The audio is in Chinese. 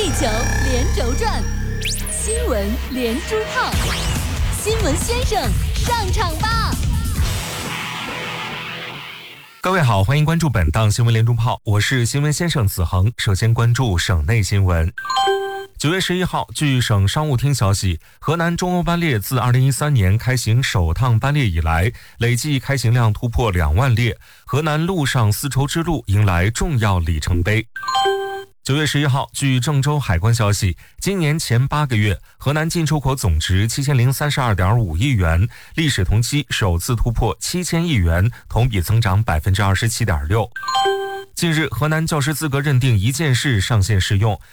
地球连轴转，新闻连珠炮，新闻先生上场吧！ 各位好，欢迎关注本档新闻连珠炮，我是新闻先生子恒。首先关注省内新闻。9月11号，据省商务厅消息，河南中欧班列自2013年开行首趟班列以来，累计开行量突破2万列，河南陆上丝绸之路迎来重要里程碑。9月11号，据郑州海关消息，今年前8个月，河南进出口总值7032.5亿元，历史同期首次突破7000亿元，同比增长27.6%。近日，河南教师资格认定一件事上线试用，